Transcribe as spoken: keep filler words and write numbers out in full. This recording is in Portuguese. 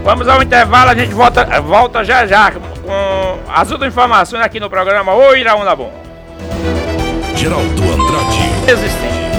Vamos ao intervalo, a gente volta, volta já já com as outras informações aqui no programa Oi Iraúna Bom. Geraldo Andrade. Existente.